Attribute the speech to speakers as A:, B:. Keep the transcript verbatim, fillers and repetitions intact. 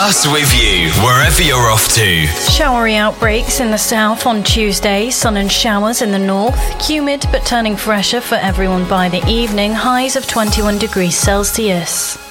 A: Us with you, wherever you're off to.
B: Showery outbreaks in the south on Tuesday, sun and showers in the north, humid but turning fresher for everyone by the evening, highs of twenty-one degrees Celsius.